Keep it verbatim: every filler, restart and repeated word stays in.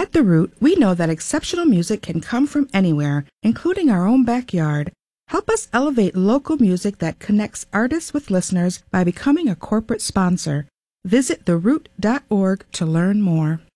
At The Root, we know that exceptional music can come from anywhere, including our own backyard. Help us elevate local music that connects artists with listeners by becoming a corporate sponsor. Visit the root dot org to learn more.